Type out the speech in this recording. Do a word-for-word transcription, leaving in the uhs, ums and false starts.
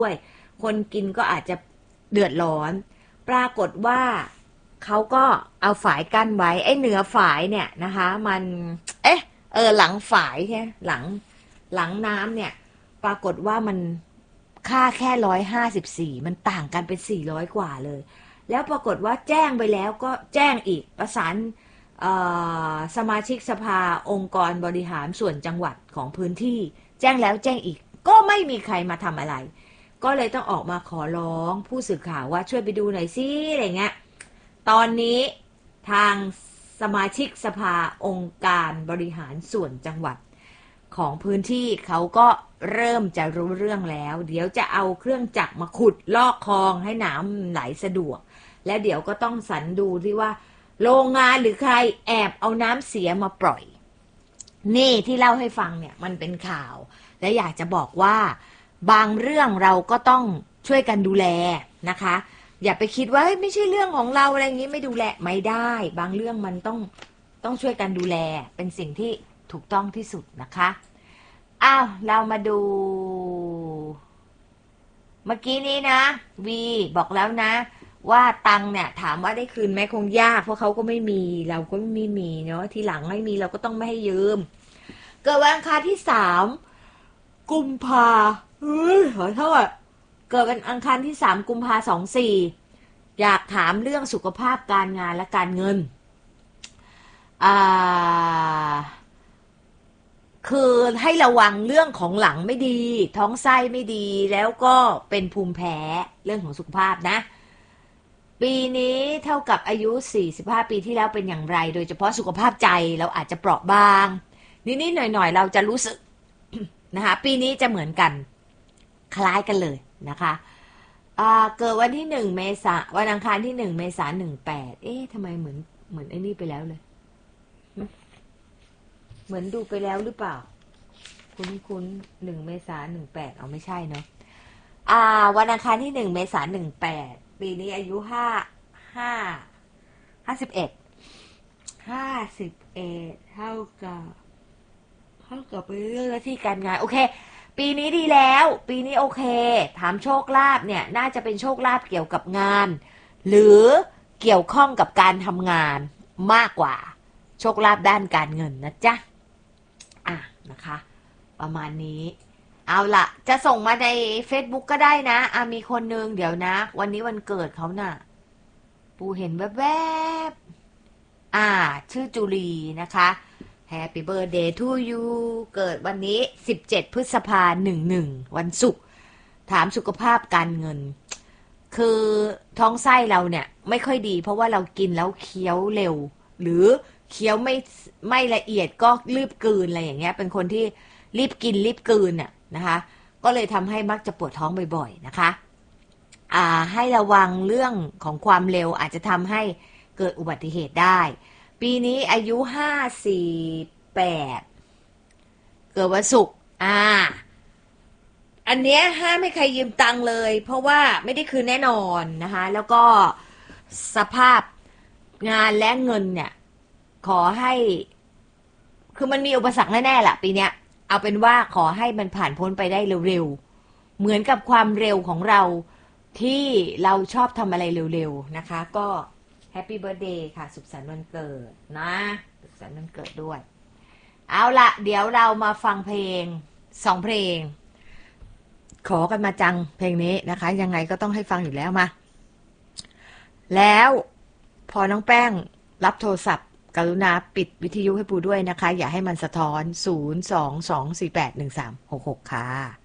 ด้วยคนกินก็อาจจะเดือดร้อนปรากฏว่าเขาก็เอาฝายกั้นไว้ไอ้เหนือฝายเนี่ยนะคะมันเอ๊ะเออหลังฝายใช่หลังหลังน้ำเนี่ยปรากฏว่ามันค่าแค่ร้อยห้าสิบสี่มันต่างกันเป็นสี่ร้อยกว่าเลยแล้วปรากฏว่าแจ้งไปแล้วก็แจ้งอีกประสานสมาชิกสภาองค์กรบริหารส่วนจังหวัดของพื้นที่แจ้งแล้วแจ้งอีกก็ไม่มีใครมาทำอะไรก็เลยต้องออกมาขอร้องผู้สื่อข่าวว่าช่วยไปดูหน่อยสิอะไรเงี้ยตอนนี้ทางสมาชิกสภาองค์การบริหารส่วนจังหวัดของพื้นที่เขาก็เริ่มจะรู้เรื่องแล้วเดี๋ยวจะเอาเครื่องจักรมาขุดลอกคลองให้น้ำไหลสะดวกและเดี๋ยวก็ต้องสรรดูที่ว่าโรงงานหรือใครแอบเอาน้ำเสียมาปล่อยนี่ที่เล่าให้ฟังเนี่ยมันเป็นข่าวและอยากจะบอกว่าบางเรื่องเราก็ต้องช่วยกันดูแลนะคะอย่าไปคิดว่าไม่ใช่เรื่องของเราอะไรอย่างนี้ไม่ดูแลไม่ได้บางเรื่องมันต้องต้องช่วยกันดูแลเป็นสิ่งที่ถูกต้องที่สุดนะคะอ้าวเรามาดูเมื่อกี้นี้นะวีบอกแล้วนะว่าตังเนี่ยถามว่าได้คืนไหมคงยากเพราะเขาก็ไม่มีเราก็ไม่มีเนาะทีหลังไม่มีเราก็ต้องไม่ให้ยืมเกิดวันอังคารที่สามกุมภาเฮ้ยขอโทษเกิดวันอังคารที่สามกุมภาสองสี่อยากถามเรื่องสุขภาพการงานและการเงินอ่าคือให้ระวังเรื่องของหลังไม่ดีท้องไส้ไม่ดีแล้วก็เป็นภูมิแพ้เรื่องของสุขภาพนะปีนี้เท่ากับอายุสี่สิบห้าปีที่แล้วเป็นอย่างไรโดยเฉพาะสุขภาพใจเราอาจจะเปราะบางนิดๆหน่อยๆเราจะรู้สึกนะคะปีนี้จะเหมือนกันคล้ายกันเลยนะคะเกิดวันที่หนึ่งเมษาวันอังคารที่หนึ่งเมษายนหนึ่งแปดเอ๊ะทำไมเหมือนเหมือนไอ้นี่ไปแล้วเลยเหมือนดูไปแล้วหรือเปล่าคุ้นคุ้นหนึ่งเมษายนหนึ่งแปดเอาไม่ใช่เนาะอ่าวันอังคารที่หนึ่งเมษายนหนึ่งแปดปีนี้อายุห้าห้าห้าสิบเอ็ดห้าสิบเอ็ดเท่ากับเท่ากับไปเรื่องหน้าที่การงานโอเคปีนี้ดีแล้วปีนี้โอเคถามโชคลาภเนี่ยน่าจะเป็นโชคลาภเกี่ยวกับงานหรือเกี่ยวข้องกับการทำงานมากกว่าโชคลาภด้านการเงินนะจ๊ะอ่ะนะคะประมาณนี้เอาล่ะจะส่งมาใน Facebook ก็ได้นะอ่ะมีคนนึงเดี๋ยวนะวันนี้วันเกิดเขาน่ะปูเห็นแวบๆอ่าชื่อจุลีนะคะ Happy birthday to you เกิดวันนี้สิบเจ็ดพฤษภาคมสิบเอ็ดวันศุกร์ถามสุขภาพการเงินคือท้องไส้เราเนี่ยไม่ค่อยดีเพราะว่าเรากินแล้วเคี้ยวเร็วหรือเคี้ยวไม่ไม่ละเอียดก็รีบกลืนอะไรอย่างเงี้ยเป็นคนที่รีบกินรีบกลืนน่ะนะคะก็เลยทำให้มักจะปวดท้องบ่อยๆนะคะอ่าให้ระวังเรื่องของความเร็วอาจจะทำให้เกิดอุบัติเหตุได้ปีนี้อายุห้าสี่แปดเกิดวันศุกร์อ่าอันเนี้ยห้ามให้ใครยืมตังค์เลยเพราะว่าไม่ได้คืนแน่นอนนะคะแล้วก็สภาพงานและเงินเนี่ยขอให้คือมันมีอุปสรรคแน่ๆแหละปีเนี้ยเอาเป็นว่าขอให้มันผ่านพ้นไปได้เร็วๆเหมือนกับความเร็วของเราที่เราชอบทำอะไรเร็วๆนะคะก็แฮปปี้เบิร์ธเดย์ค่ะสุขสันต์วันเกิดนะสุขสันต์วันเกิดด้วยเอาละเดี๋ยวเรามาฟังเพลงสองเพลงขอกันมาจังเพลงนี้นะคะยังไงก็ต้องให้ฟังอยู่แล้วมาแล้วพอน้องแป้งรับโทรศัพท์กรุณาปิดวิทยุให้ปูด้วยนะคะอย่าให้มันสะท้อนศูนย์ สอง สอง สี่ แปด หนึ่ง สาม หก หกค่ะ